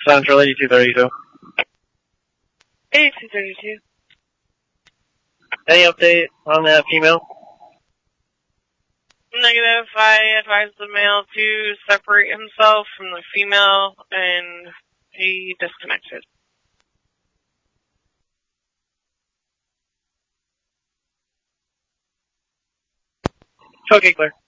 Central 8232. 8232. Any update on that female? Negative. I advised the male to separate himself from the female, and he disconnected. Okay, clear.